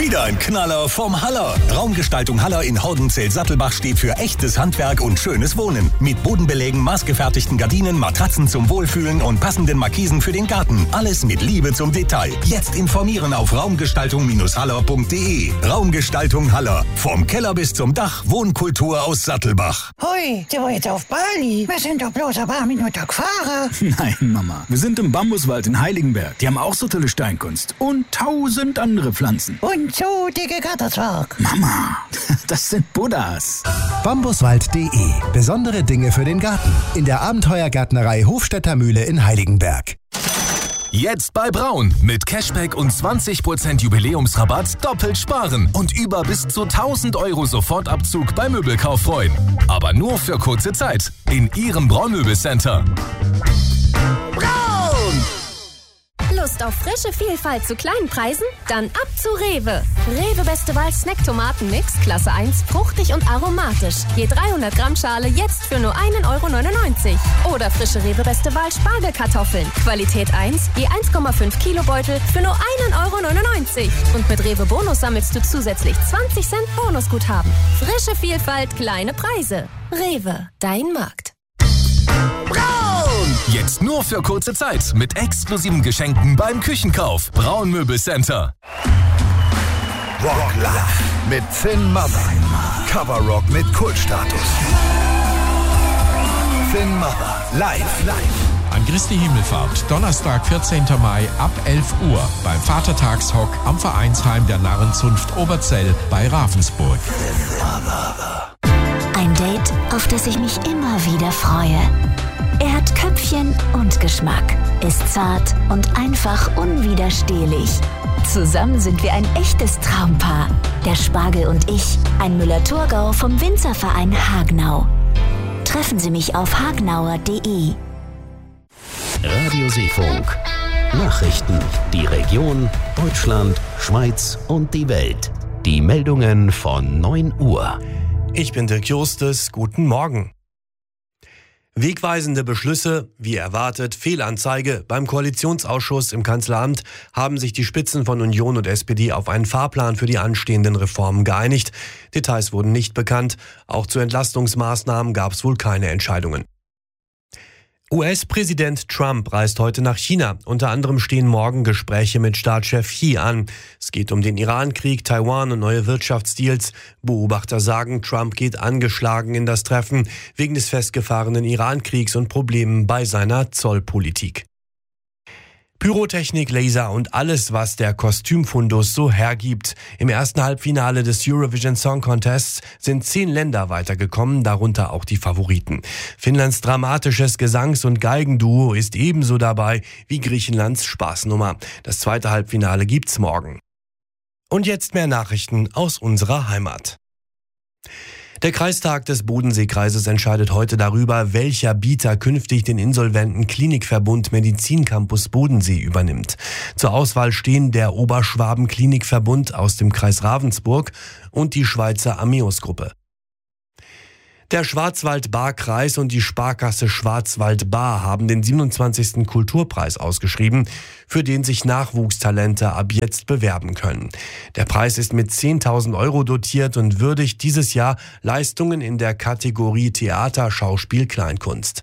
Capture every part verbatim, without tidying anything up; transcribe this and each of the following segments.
Wieder ein Knaller vom Haller. Raumgestaltung Haller in Hordenzell-Sattelbach steht für echtes Handwerk und schönes Wohnen. Mit Bodenbelägen, maßgefertigten Gardinen, Matratzen zum Wohlfühlen und passenden Markisen für den Garten. Alles mit Liebe zum Detail. Jetzt informieren auf raumgestaltung haller punkt de. Raumgestaltung Haller. Vom Keller bis zum Dach. Wohnkultur aus Sattelbach. Hui, sind wir jetzt auf Bali? Wir sind doch bloß ein paar Minuten gefahren. Nein, Mama. Wir sind im Bambuswald in Heiligenberg. Die haben auch so tolle Steinkunst. Und tausend andere Pflanzen. Und so dicke Gatterzwerg. Mama, das sind Buddhas. Bambuswald punkt de. Besondere Dinge für den Garten. In der Abenteuergärtnerei Hofstädter Mühle in Heiligenberg. Jetzt bei Braun. Mit Cashback und zwanzig Prozent Jubiläumsrabatt doppelt sparen. Und über bis zu tausend Euro Sofortabzug beim Möbelkauf freuen. Aber nur für kurze Zeit. In Ihrem Braun-Möbelcenter. Braun! Lust auf frische Vielfalt zu kleinen Preisen? Dann ab zu Rewe. Rewe Beste Wahl Snack-Tomaten-Mix, Klasse eins, fruchtig und aromatisch. Je dreihundert Gramm Schale jetzt für nur ein Euro neunundneunzig. Oder frische Rewe Beste Wahl Spargelkartoffeln. Qualität eins, je eins Komma fünf Kilo Beutel für nur ein Euro neunundneunzig. Und mit Rewe Bonus sammelst du zusätzlich zwanzig Cent Bonusguthaben. Frische Vielfalt, kleine Preise. Rewe, dein Markt. Braun! Jetzt nur für kurze Zeit mit exklusiven Geschenken beim Küchenkauf. Braun Möbelcenter. Rock Love mit Finn Mother. Cover Rock mit Kultstatus. Finn Mother live, live. An Christi Himmelfahrt, Donnerstag, vierzehnten Mai ab elf Uhr beim Vatertagshock am Vereinsheim der Narrenzunft Oberzell bei Ravensburg. Ein Date, auf das ich mich immer wieder freue. Er hat Köpfchen und Geschmack, ist zart und einfach unwiderstehlich. Zusammen sind wir ein echtes Traumpaar. Der Spargel und ich, ein Müller-Thurgau vom Winzerverein Hagenau. Treffen Sie mich auf hagenauer punkt de. Radio Seefunk. Nachrichten, die Region, Deutschland, Schweiz und die Welt. Die Meldungen von neun Uhr. Ich bin Dirk Justus, guten Morgen. Wegweisende Beschlüsse, wie erwartet, Fehlanzeige. Beim Koalitionsausschuss im Kanzleramt haben sich die Spitzen von Union und S P D auf einen Fahrplan für die anstehenden Reformen geeinigt. Details wurden nicht bekannt. Auch zu Entlastungsmaßnahmen gab es wohl keine Entscheidungen. U S-Präsident Trump reist heute nach China. Unter anderem stehen morgen Gespräche mit Staatschef Xi an. Es geht um den Iran-Krieg, Taiwan und neue Wirtschaftsdeals. Beobachter sagen, Trump geht angeschlagen in das Treffen wegen des festgefahrenen Iran-Kriegs und Problemen bei seiner Zollpolitik. Pyrotechnik, Laser und alles, was der Kostümfundus so hergibt. Im ersten Halbfinale des Eurovision Song Contests sind zehn Länder weitergekommen, darunter auch die Favoriten. Finnlands dramatisches Gesangs- und Geigenduo ist ebenso dabei wie Griechenlands Spaßnummer. Das zweite Halbfinale gibt's morgen. Und jetzt mehr Nachrichten aus unserer Heimat. Der Kreistag des Bodenseekreises entscheidet heute darüber, welcher Bieter künftig den insolventen Klinikverbund Medizincampus Bodensee übernimmt. Zur Auswahl stehen der Oberschwaben Klinikverbund aus dem Kreis Ravensburg und die Schweizer Ameos-Gruppe. Der Schwarzwald-Baar-Kreis und die Sparkasse Schwarzwald-Baar haben den siebenundzwanzigsten Kulturpreis ausgeschrieben, für den sich Nachwuchstalente ab jetzt bewerben können. Der Preis ist mit zehntausend Euro dotiert und würdigt dieses Jahr Leistungen in der Kategorie Theater, Schauspiel, Kleinkunst.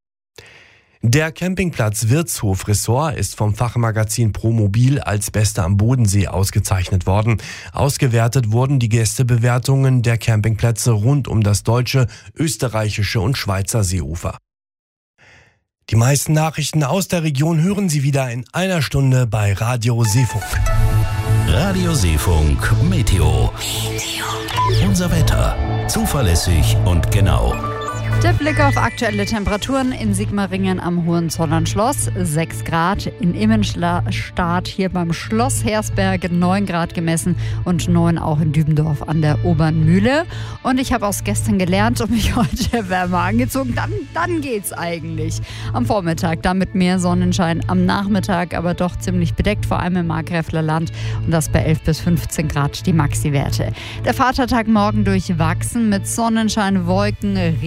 Der Campingplatz Wirtshof Ressort ist vom Fachmagazin Promobil als Bester am Bodensee ausgezeichnet worden. Ausgewertet wurden die Gästebewertungen der Campingplätze rund um das deutsche, österreichische und Schweizer Seeufer. Die meisten Nachrichten aus der Region hören Sie wieder in einer Stunde bei Radio Seefunk. Radio Seefunk Meteo. Meteo. Unser Wetter. Zuverlässig und genau. Der Blick auf aktuelle Temperaturen in Sigmaringen am Hohenzollern-Schloss, sechs Grad, in Immenstadt hier beim Schloss Hersberg neun Grad gemessen und neun auch in Dübendorf an der Oberen Mühle. Und ich habe aus gestern gelernt und mich heute wärmer angezogen. Dann, dann geht's eigentlich. Am Vormittag dann mit mehr Sonnenschein, am Nachmittag aber doch ziemlich bedeckt, vor allem im Markgräfler Land und das bei elf bis fünfzehn Grad die Maxi-Werte. Der Vatertag morgen durchwachsen mit Sonnenschein, Wolken, Regen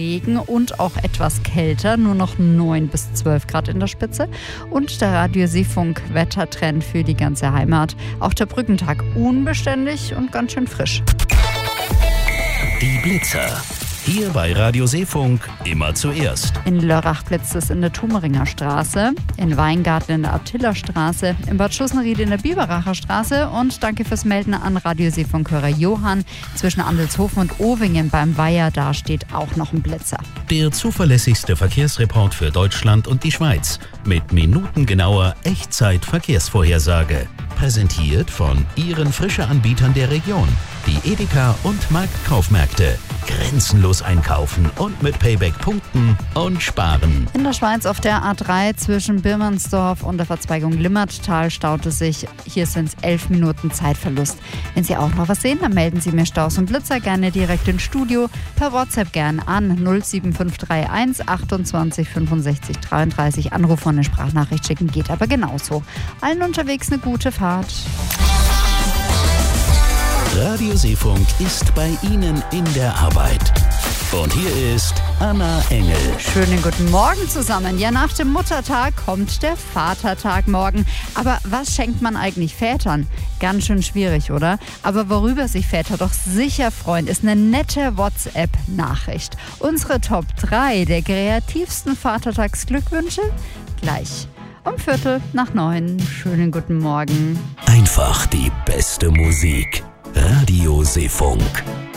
und auch etwas kälter, nur noch neun bis zwölf Grad in der Spitze. Und der Radio Seefunk Wettertrend für die ganze Heimat. Auch der Brückentag unbeständig und ganz schön frisch. Die Blitzer. Hier bei Radio Seefunk immer zuerst. In Lörrach blitzt es in der Thumeringer Straße, in Weingarten in der Abtiller Straße, in Bad Schussenried in der Biberacher Straße und danke fürs Melden an Radio Seefunk-Hörer Johann. Zwischen Andelshofen und Ovingen beim Weiher, da steht auch noch ein Blitzer. Der zuverlässigste Verkehrsreport für Deutschland und die Schweiz mit minutengenauer Echtzeit-Verkehrsvorhersage. Präsentiert von Ihren Frische-Anbietern der Region, die Edeka und Marktkaufmärkte. Grenzenlos einkaufen und mit Payback punkten und sparen. In der Schweiz auf der A drei zwischen Birmansdorf und der Verzweigung Limmertal staut es sich. Hier sind es elf Minuten Zeitverlust. Wenn Sie auch noch was sehen, dann melden Sie mir Staus und Blitzer gerne direkt ins Studio. Per WhatsApp gerne an null sieben fünf drei eins achtundzwanzig fünfundsechzig dreiunddreißig. Anruf und eine Sprachnachricht schicken geht aber genauso. Allen unterwegs eine gute Fahrt. Radio Seefunk ist bei Ihnen in der Arbeit. Und hier ist Anna Engel. Schönen guten Morgen zusammen. Ja, nach dem Muttertag kommt der Vatertag morgen. Aber was schenkt man eigentlich Vätern? Ganz schön schwierig, oder? Aber worüber sich Väter doch sicher freuen, ist eine nette WhatsApp-Nachricht. Unsere Top drei der kreativsten Vatertagsglückwünsche gleich. Um Viertel nach neun. Schönen guten Morgen. Einfach die beste Musik. Radio Seefunk.